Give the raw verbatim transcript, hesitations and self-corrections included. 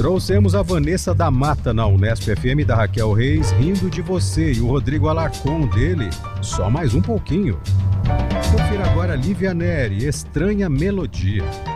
Trouxemos a Vanessa da Mata na Unesp F M da Raquel Reis, Rindo de Você, e o Rodrigo Alarcon dele, Só Mais Um Pouquinho. Confira agora Lívia Neri, Estranha Melodia.